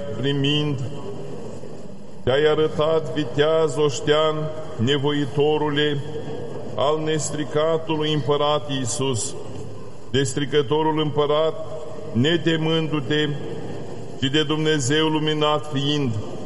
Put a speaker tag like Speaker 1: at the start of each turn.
Speaker 1: primind, te-ai arătat viteaz oștean, nevoitorule, al nestricatului împărat Iisus, de stricătorul împărat, netemându-te și de Dumnezeu luminat fiind,